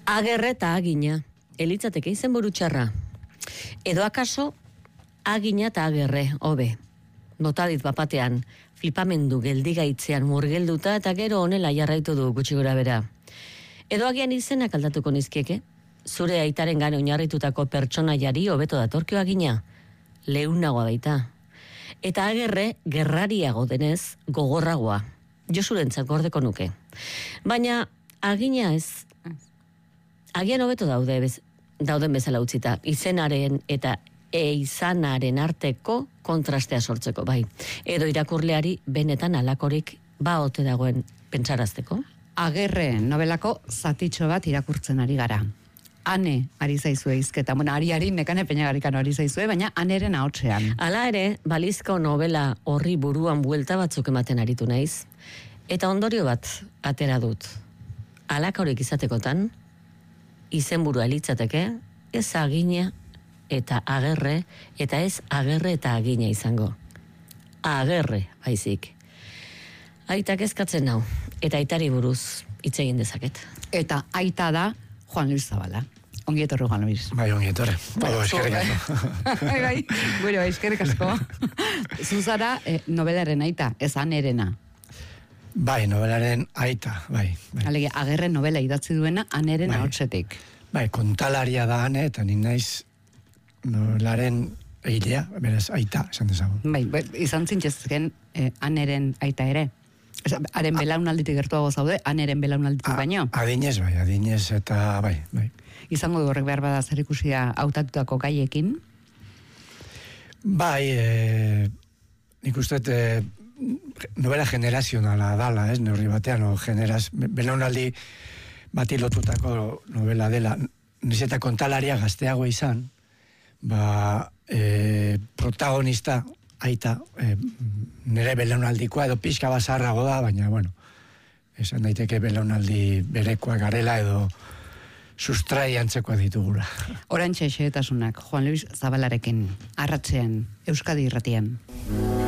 Agerre eta agina, elitzateke izen burutxarra. Edo akaso, agina eta agerre, hobe. Notadit bapatean, flipamendu geldigaitzean murgelduta eta gero honela jarraitu du gutxi gora bera. Edo agian izenak aldatuko nizkieke, zure aitaren gane oinarritutako pertsonaiari hobeto datorkio agina, leunagoa baita. Eta agerre, gerrariago denez, gogorragoa. Josurentzat gordeko nuke. Baina, agina ez, agian hobeto dauden bezala utzita, izenaren eta izanaren arteko kontrastea sortzeko, bai. Edo irakurleari benetan alakorik ote dagoen pentsarazteko. Agerre novelako zatitxo bat irakurtzen ari gara. Ane ari zaizue izketa, ari nekane peinagarikano ari zaizue, baina aneren ahotsean. Hala ere, balizko novela horri buruan buelta batzuk ematen aritu naiz, eta ondorio bat atera dut. Alakorik izatekotan, izenburua elitzateke, ez agina eta agerre, eta ez agerre eta agina izango. Agerre, baizik. Aitak eskatzen nau, eta aitari buruz hitz egin dezaket. Eta aita da Juan Luis Zabala. Ongi etorri, Juan Luis. Bai, ongi etorri. Eskerrik asko. Bai, gure, eskerrik asko. Zuzara novelaren aita, ez anerena. Bai, novelaren aita, bai. Alege, agerre novela idatzi duena aneren ahotsetik. Bai, kontalaria da ane, eta ni naiz novelaren egilea, beraz, aita, esan dezagun. Bai, izan zintzezken aneren aita ere. Haren belaunalditik gertuago zaude, aneren belaunalditik baino. Adinez, bai, adinez, eta bai. Izango du horrek behar bada zer ikusia hautatutako gaiekin? Bai, nik uste novela generazionala dala, ez, neurri batean, belaunaldi bati lotutako novela dela, niz eta kontalaria gazteago izan, protagonista, aita, nire belaunaldikoa edo pixka bazarrago da, baina, bueno, esan daiteke belaunaldi berekoa garela edo sustrai antzekoa ditugula. Orantxe xehetasunak, Juan Luis Zabalarekin, arratsean, Euskadi Irratian.